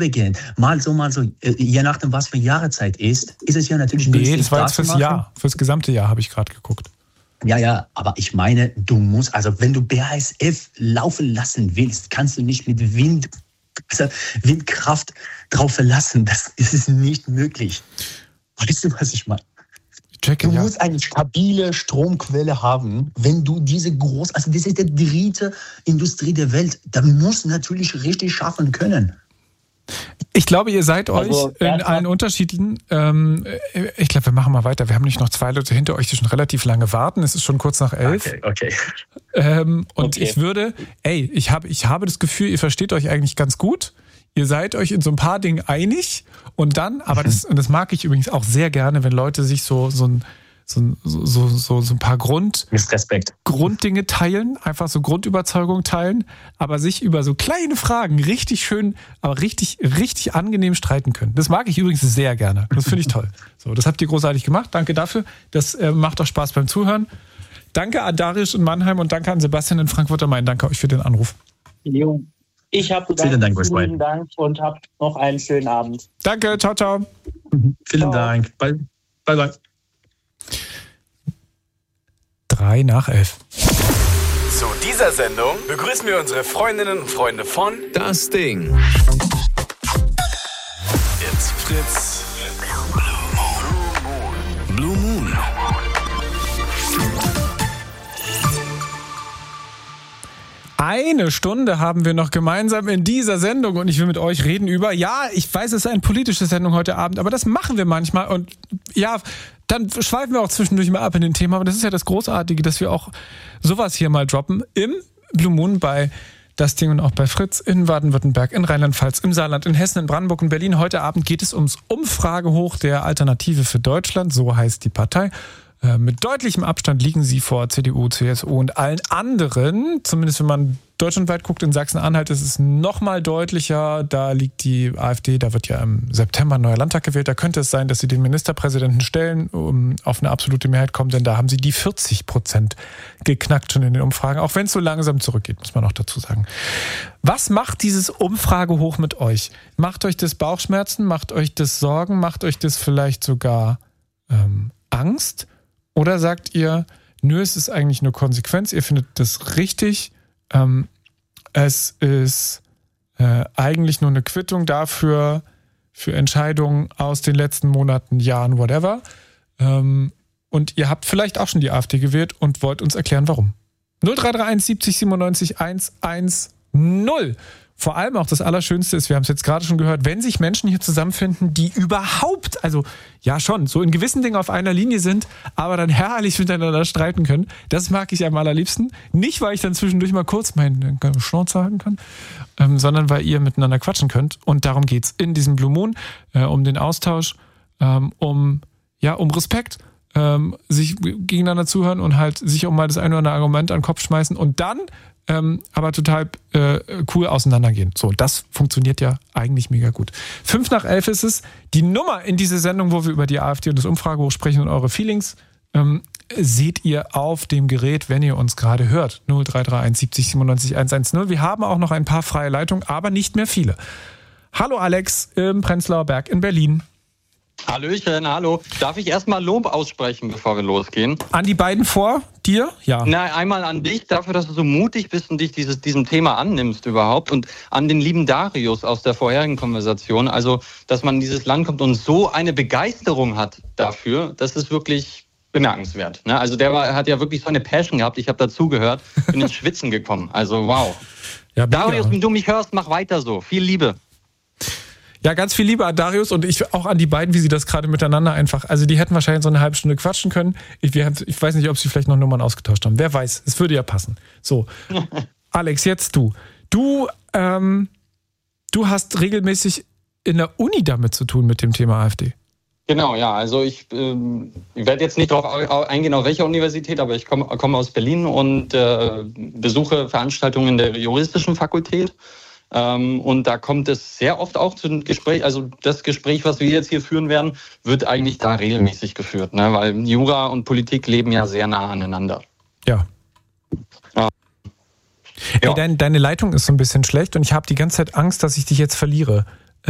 vorübergehend. Mal so, je nachdem, was für Jahreszeit ist es ja natürlich günstig. Nee, das war jetzt fürs Jahr. Fürs gesamte Jahr habe ich gerade geguckt. Ja, aber ich meine, du musst, also wenn du BASF laufen lassen willst, kannst du nicht mit Windkraft drauf verlassen. Das ist nicht möglich. Weißt du, was ich meine? Du musst eine stabile Stromquelle haben, wenn du das ist die dritte Industrie der Welt, dann musst du natürlich richtig schaffen können. Ich glaube, ihr seid euch in allen Unterschieden. Ich glaube, wir machen mal weiter. Wir haben nicht noch 2 Leute hinter euch, die schon relativ lange warten. Es ist schon kurz nach 11. Okay. Ich würde, ich habe das Gefühl, ihr versteht euch eigentlich ganz gut. Ihr seid euch in so ein paar Dingen einig und dann, aber das mag ich übrigens auch sehr gerne, wenn Leute sich so ein paar Grunddinge teilen, einfach so Grundüberzeugungen teilen, aber sich über so kleine Fragen richtig schön, aber richtig angenehm streiten können. Das mag ich übrigens sehr gerne. Das finde ich toll. So, das habt ihr großartig gemacht. Danke dafür. Das macht auch Spaß beim Zuhören. Danke an Darius in Mannheim und danke an Sebastian in Frankfurt am Main. Danke euch für den Anruf. Jo. Ich habe vielen Dank und habt noch einen schönen Abend. Danke, ciao, ciao. Vielen Dank. Bye. 3 nach 11. Zu dieser Sendung begrüßen wir unsere Freundinnen und Freunde von Das Ding. It's Fritz. Blue Moon. Eine Stunde haben wir noch gemeinsam in dieser Sendung und ich will mit euch reden über, ich weiß, es ist eine politische Sendung heute Abend, aber das machen wir manchmal und dann schweifen wir auch zwischendurch mal ab in den Thema, aber das ist ja das Großartige, dass wir auch sowas hier mal droppen im Blue Moon bei Das Ding und auch bei Fritz in Baden-Württemberg, in Rheinland-Pfalz, im Saarland, in Hessen, in Brandenburg und Berlin. Heute Abend geht es ums Umfragehoch der Alternative für Deutschland, so heißt die Partei. Mit deutlichem Abstand liegen sie vor CDU, CSU und allen anderen. Zumindest wenn man deutschlandweit guckt, in Sachsen-Anhalt ist es noch mal deutlicher. Da liegt die AfD, da wird ja im September ein neuer Landtag gewählt. Da könnte es sein, dass sie den Ministerpräsidenten stellen, um auf eine absolute Mehrheit kommen. Denn da haben sie die 40% geknackt schon in den Umfragen. Auch wenn es so langsam zurückgeht, muss man auch dazu sagen. Was macht dieses Umfragehoch mit euch? Macht euch das Bauchschmerzen? Macht euch das Sorgen? Macht euch das vielleicht sogar Angst? Oder sagt ihr, es ist eigentlich nur Konsequenz, ihr findet das richtig, es ist eigentlich nur eine Quittung dafür, für Entscheidungen aus den letzten Monaten, Jahren, whatever. Und ihr habt vielleicht auch schon die AfD gewählt und wollt uns erklären, warum. 0331 70 97 110. Vor allem auch das Allerschönste ist, wir haben es jetzt gerade schon gehört, wenn sich Menschen hier zusammenfinden, die überhaupt, so in gewissen Dingen auf einer Linie sind, aber dann herrlich miteinander streiten können. Das mag ich am allerliebsten. Nicht, weil ich dann zwischendurch mal kurz meine Schnauze halten kann, sondern weil ihr miteinander quatschen könnt. Und darum geht's in diesem Blue Moon, um den Austausch, um Respekt, sich gegeneinander zuhören und halt sich auch mal das eine oder andere Argument an den Kopf schmeißen und dann aber total cool auseinandergehen. So, das funktioniert ja eigentlich mega gut. 5 nach 11 ist es. Die Nummer in diese Sendung, wo wir über die AfD und das Umfragehoch sprechen und eure Feelings, seht ihr auf dem Gerät, wenn ihr uns gerade hört. 0331 70 97 110. Wir haben auch noch ein paar freie Leitungen, aber nicht mehr viele. Hallo Alex im Prenzlauer Berg in Berlin. Hallöchen, hallo. Darf ich erstmal Lob aussprechen, bevor wir losgehen? An die beiden vor dir? Ja. Na, einmal an dich, dafür, dass du so mutig bist und dich diesem Thema annimmst überhaupt. Und an den lieben Darius aus der vorherigen Konversation. Also, dass man in dieses Land kommt und so eine Begeisterung hat dafür, das ist wirklich bemerkenswert. Ne? Also, hat ja wirklich so eine Passion gehabt. Ich habe dazugehört, bin ins Schwitzen gekommen. Also, wow. Ja, Darius, wenn du mich hörst, mach weiter so. Viel Liebe. Ja, ganz viel Liebe an Darius und ich auch an die beiden, wie sie das gerade miteinander einfach, also die hätten wahrscheinlich so eine halbe Stunde quatschen können. Ich weiß nicht, ob sie vielleicht noch Nummern ausgetauscht haben. Wer weiß, es würde ja passen. So, Alex, jetzt du. Du hast regelmäßig in der Uni damit zu tun mit dem Thema AfD. Genau, ja, also ich werde jetzt nicht darauf eingehen, auf welcher Universität, aber ich komme aus Berlin und besuche Veranstaltungen der juristischen Fakultät. Und da kommt es sehr oft auch zu einem Gespräch, also das Gespräch, was wir jetzt hier führen werden, wird eigentlich da regelmäßig geführt, ne? Weil Jura und Politik leben ja sehr nah aneinander. Ja. Ey, deine Leitung ist so ein bisschen schlecht und ich habe die ganze Zeit Angst, dass ich dich jetzt verliere.